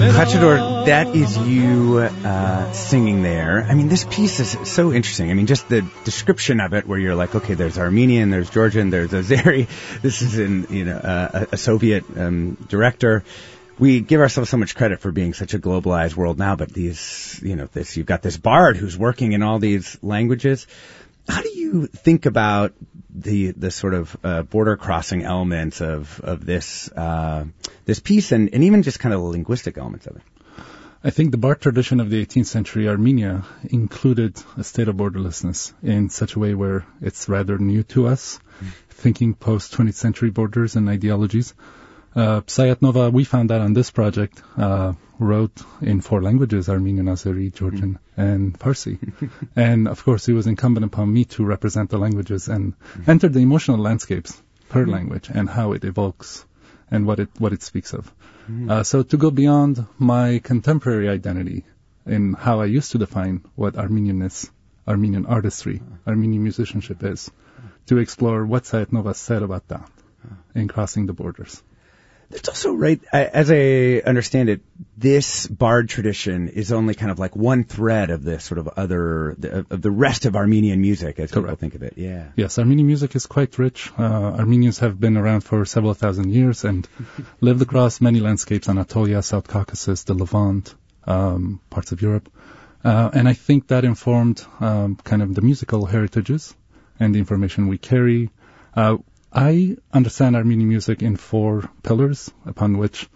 Khachador, that is you singing there. I mean, this piece is so interesting. I mean, just the description of it, where you're like, okay, there's Armenian, there's Georgian, there's Azeri. This is a Soviet director. We give ourselves so much credit for being such a globalized world now, but you've got this bard who's working in all these languages. How do you think about the sort of border crossing elements of this piece and even just kind of the linguistic elements of it? I think the bard tradition of the 18th century Armenia included a state of borderlessness in such a way where it's rather new to us, thinking post-20th century borders and ideologies. Sayat-Nova, we found that on this project, wrote in 4 languages, Armenian, Azeri, Georgian, and Farsi. And, of course, it was incumbent upon me to represent the languages and enter the emotional landscapes per language and how it evokes and what it speaks of. So to go beyond my contemporary identity in how I used to define what Armenianness, Armenian artistry, Armenian musicianship is, to explore what Sayat-Nova said about that in crossing the borders. It's also, right, as I understand it, this bard tradition is only kind of like one thread of this sort of of the rest of Armenian music, as people think of it. Yeah. Yes, Armenian music is quite rich. Armenians have been around for several thousand years and lived across many landscapes, Anatolia, South Caucasus, the Levant, parts of Europe. And I think that informed kind of the musical heritages and the information we carry. I understand Armenian music in 4 pillars upon which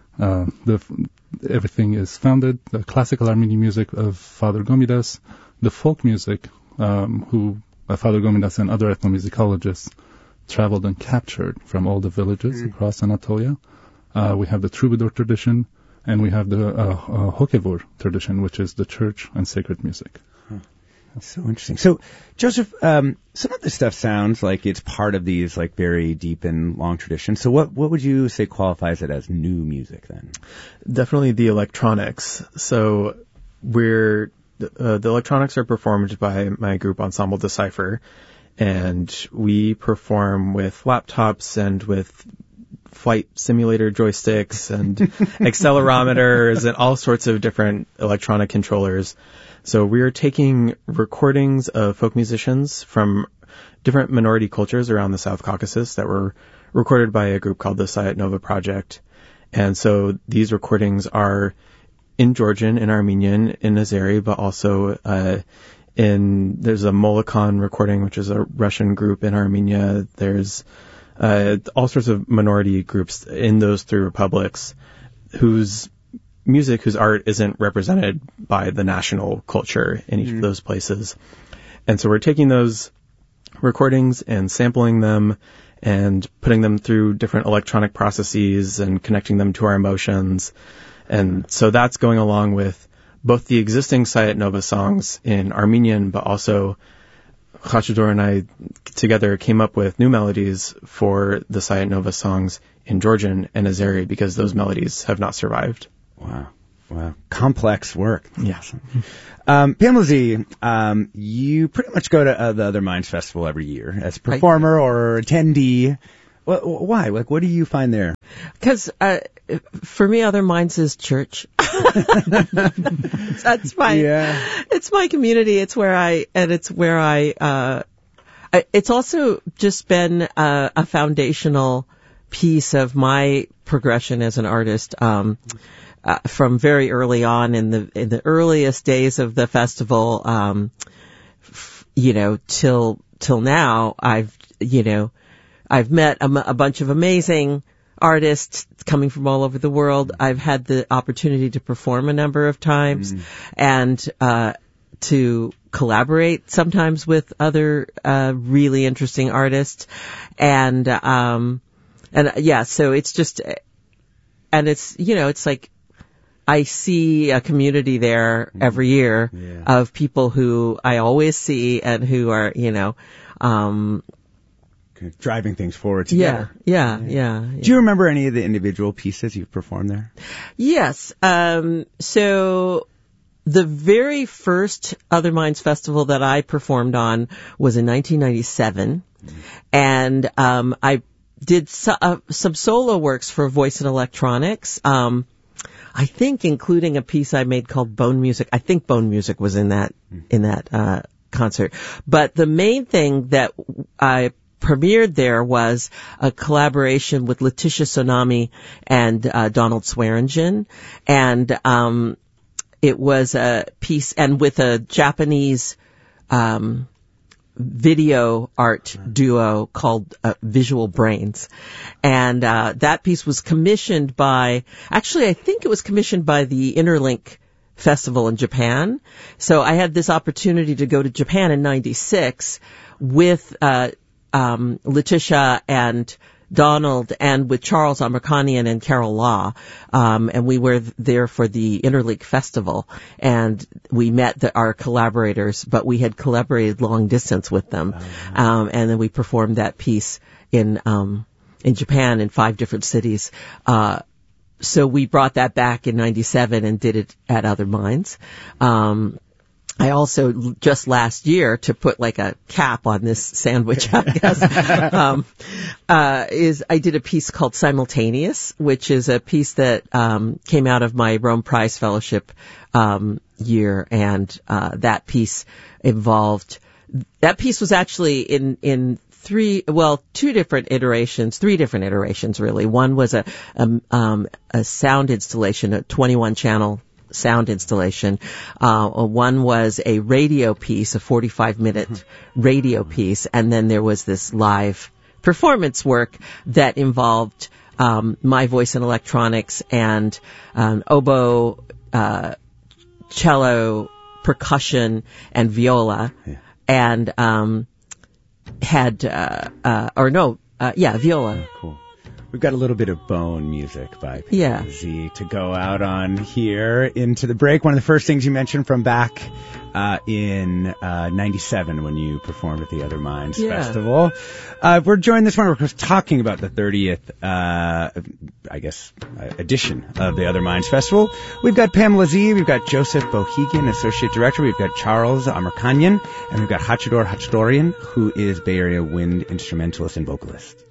everything is founded. The classical Armenian music of Father Gomidas, the folk music, who Father Gomidas and other ethnomusicologists traveled and captured from all the villages across Anatolia. We have the troubadour tradition, and we have the Hokevor tradition, which is the church and sacred music. That's so interesting. So, Joseph, some of this stuff sounds like it's part of these like very deep and long traditions. So what would you say qualifies it as new music then? Definitely the electronics. So the electronics are performed by my group Ensemble Decipher, and we perform with laptops and with flight simulator joysticks and accelerometers and all sorts of different electronic controllers. So we're taking recordings of folk musicians from different minority cultures around the South Caucasus that were recorded by a group called the Sayat-Nova Project. And so these recordings are in Georgian, in Armenian, in Azeri, but also there's a Molokhan recording, which is a Russian group in Armenia. There's all sorts of minority groups in those 3 republics whose art isn't represented by the national culture in each of those places. And so we're taking those recordings and sampling them and putting them through different electronic processes and connecting them to our emotions. And so that's going along with both the existing Sayat-Nova songs in Armenian, but also Khachador and I together came up with new melodies for the Sayat-Nova songs in Georgian and Azeri because those melodies have not survived. Wow. Complex work. Yes. Pamela Z, you pretty much go to the Other Minds Festival every year as a performer or attendee. Why? Like, what do you find there? Because for me, Other Minds is church. That's it's my community. It's where it's also just been a foundational piece of my progression as an artist. From very early on in the earliest days of the festival, till now, I've met a bunch of amazing artists coming from all over the world. I've had the opportunity to perform a number of times and to collaborate sometimes with other really interesting artists. So it's just, and it's like I see a community there every year of people who I always see and who are, driving things forward together. Yeah. Do you remember any of the individual pieces you've performed there? Yes. So the very first Other Minds Festival that I performed on was in 1997. And I did some solo works for Voice and Electronics. I think including a piece I made called Bone Music. I think Bone Music was in that concert. But the main thing that I premiered there was a collaboration with Letitia Sonami and Donald Swearingen, and it was a piece, and with a Japanese video art duo called Visual Brains. And that piece was commissioned by, actually I think it was commissioned by the Interlink Festival in Japan. So I had this opportunity to go to Japan in 96 with Letitia and Donald and with Charles Amerkanian and Carol Law. And we were there for the Interlink Festival, and we met our collaborators, but we had collaborated long distance with them. And then we performed that piece in Japan in 5 different cities. So we brought that back in 97 and did it at Other Minds. I also, just last year, to put like a cap on this sandwich, I guess, I did a piece called Simultaneous, which is a piece that came out of my Rome Prize Fellowship year, and that piece was actually in 3 different iterations really. One was a sound installation, a 21-channel sound installation. One was a radio piece, a 45-minute radio piece, and then there was this live performance work that involved my voice and electronics and oboe, cello, percussion, and viola, and viola. Cool. We've got a little bit of Bone Music by Pamela Z to go out on here into the break. One of the first things you mentioned from back in 97 when you performed at the Other Minds Festival. We're joined this morning. We're talking about the 30th, edition of the Other Minds Festival. We've got Pamela Z, we've got Joseph Bohegan, Associate Director, we've got Charles Amerkanian, and we've got Hachidor Hachidorian, who is Bay Area wind instrumentalist and vocalist.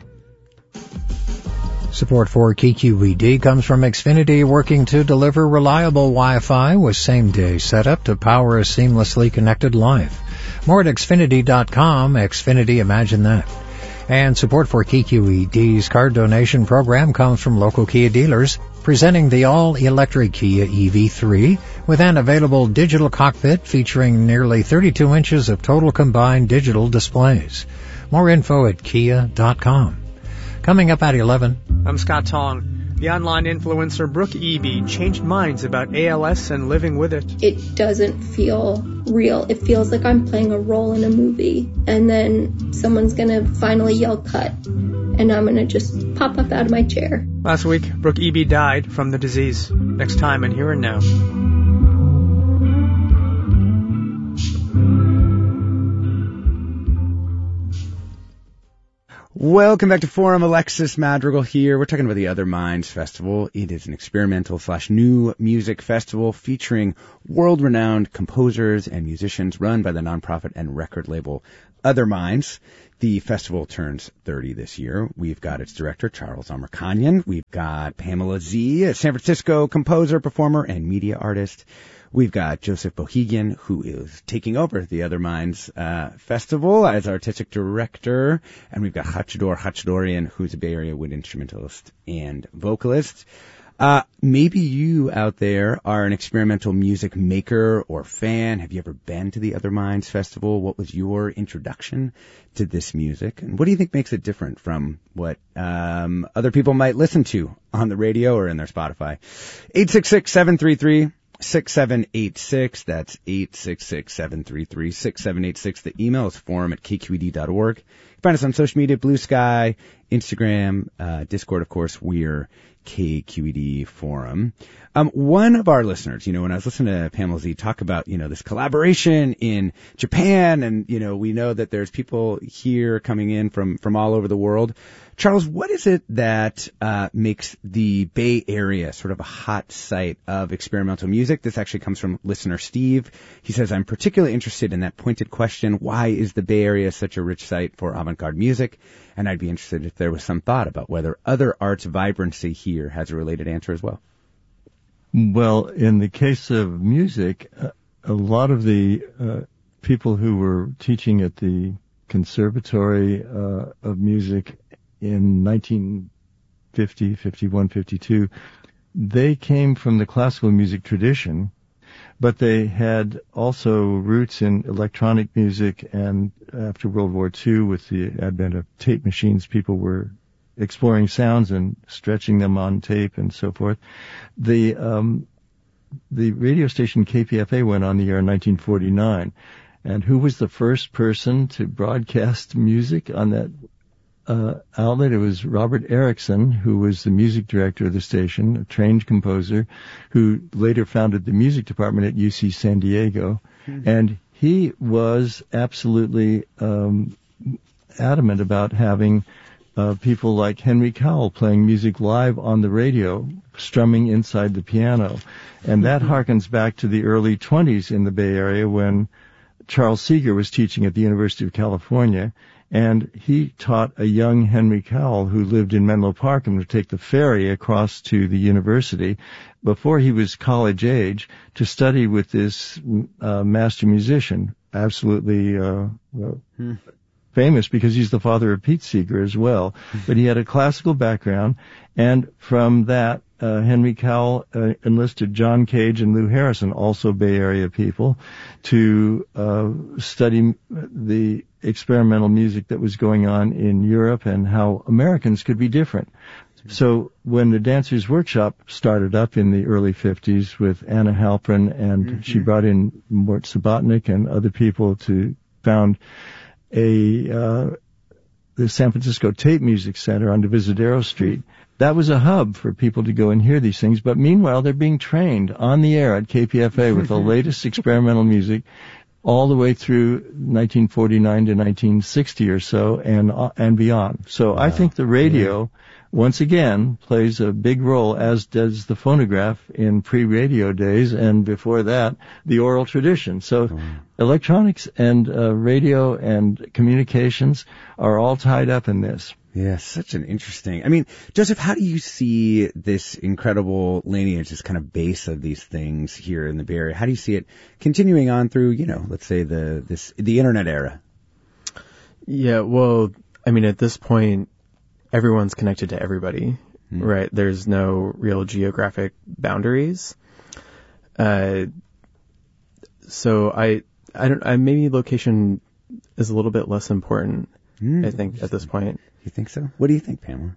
Support for KQED comes from Xfinity, working to deliver reliable Wi-Fi with same-day setup to power a seamlessly connected life. More at Xfinity.com. Xfinity, imagine that. And support for KQED's card donation program comes from local Kia dealers, presenting the all-electric Kia EV3 with an available digital cockpit featuring nearly 32 inches of total combined digital displays. More info at Kia.com. Coming up at 11. I'm Scott Tong. The online influencer Brooke Eby changed minds about ALS and living with it. It doesn't feel real. It feels like I'm playing a role in a movie, and then someone's going to finally yell cut, and I'm going to just pop up out of my chair. Last week, Brooke Eby died from the disease. Next time in Here and Now. Welcome back to Forum. Alexis Madrigal here. We're talking about the Other Minds Festival. It is an experimental/new music festival featuring world-renowned composers and musicians run by the nonprofit and record label Other Minds. The festival turns 30 this year. We've got its director, Charles Amerkanian. We've got Pamela Z, a San Francisco composer, performer, and media artist. We've got Joseph Bohegan, who is taking over the Other Minds Festival as artistic director. And we've got Hachidor Hachidorian, who's a Bay Area wind instrumentalist and vocalist. Maybe you out there are an experimental music maker or fan. Have you ever been to the Other Minds Festival? What was your introduction to this music? And what do you think makes it different from what other people might listen to on the radio or in their Spotify? 866-733-6786. That's 866-733-6786. The email is forum@kqed.org. Find us on social media, Blue Sky, Instagram, Discord, of course. We're KQED Forum. One of our listeners, when I was listening to Pamela Z talk about, this collaboration in Japan, and, we know that there's people here coming in from all over the world. Charles, what is it that makes the Bay Area sort of a hot site of experimental music? This actually comes from listener Steve. He says, I'm particularly interested in that pointed question, why is the Bay Area such a rich site for avant-garde music? And I'd be interested if there was some thought about whether other arts vibrancy here has a related answer as well. Well, in the case of music, a lot of the people who were teaching at the Conservatory of Music in 1950, 51, 52, they came from the classical music tradition, but they had also roots in electronic music, and after World War II, with the advent of tape machines, people were exploring sounds and stretching them on tape and so forth. The radio station KPFA went on the air in 1949, and who was the first person to broadcast music on that outlet? It was Robert Erickson, who was the music director of the station, a trained composer, who later founded the music department at UC San Diego. And he was absolutely adamant about having people like Henry Cowell playing music live on the radio, strumming inside the piano. And that harkens back to the early 1920s in the Bay Area when Charles Seeger was teaching at the University of California, and he taught a young Henry Cowell who lived in Menlo Park and would take the ferry across to the university before he was college age to study with this master musician, absolutely famous because he's the father of Pete Seeger as well. But he had a classical background, and from that, Henry Cowell enlisted John Cage and Lou Harrison, also Bay Area people, to study the experimental music that was going on in Europe and how Americans could be different. So when the Dancers Workshop started up in the early 50s with Anna Halprin, and she brought in Mort Subotnick and other people to found the San Francisco Tape Music Center on Divisadero Street. That was a hub for people to go and hear these things. But meanwhile, they're being trained on the air at KPFA with the latest experimental music all the way through 1949 to 1960 or so and beyond. So I think the radio, once again, plays a big role, as does the phonograph in pre-radio days, and before that, the oral tradition. So electronics and radio and communications are all tied up in this. Yeah, such an interesting. I mean, Joseph, how do you see this incredible lineage, this kind of base of these things here in the Bay Area? How do you see it continuing on through, let's say the internet era? Yeah, well, I mean, at this point, everyone's connected to everybody, right? There's no real geographic boundaries. So I maybe location is a little bit less important, I think, at this point. You think so? What do you think, Pamela?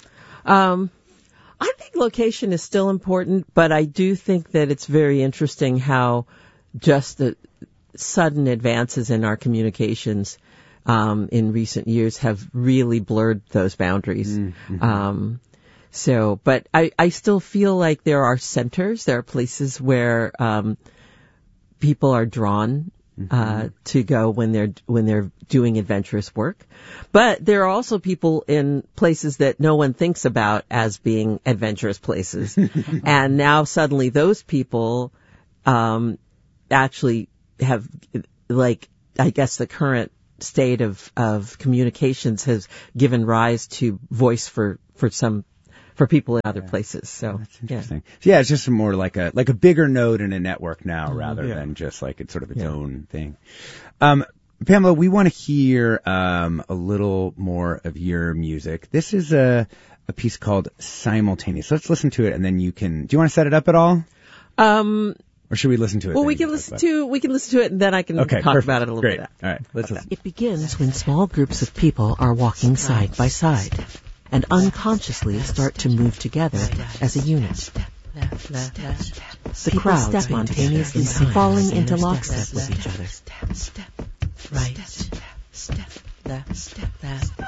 I think location is still important, but I do think that it's very interesting how just the sudden advances in our communications in recent years have really blurred those boundaries. But I still feel like there are centers, there are places where people are drawn to go when they're doing adventurous work. But there are also people in places that no one thinks about as being adventurous places. And now suddenly those people actually have, I guess the current state of communications has given rise to voice for people in other places. So that's interesting. Yeah, it's just more like a bigger node in a network now rather than just like it's sort of its own thing. Pamela, we want to hear a little more of your music. This is a piece called Simultaneous. Let's listen to it, and then do you want to set it up at all? Or should we listen to it? Well, we can listen to it, and then I can talk about it a little bit. All right, let's listen. It begins when small groups of people are walking side by side and unconsciously start to move together as a unit. The crowd spontaneously falling into lockstep with each other. Right, step, left, step.